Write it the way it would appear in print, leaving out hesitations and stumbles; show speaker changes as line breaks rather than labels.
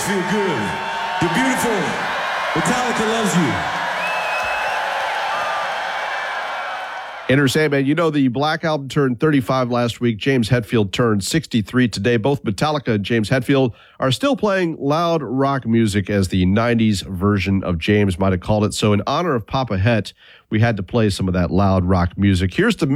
feel good. You're beautiful. Metallica loves you.
Enter Sandman, you know the Black Album turned 35 last week. James Hetfield turned 63 today. Both Metallica and James Hetfield are still playing loud rock music, as the 90s version of James might have called it. So in honor of Papa Het, we had to play some of that loud rock music. Here's the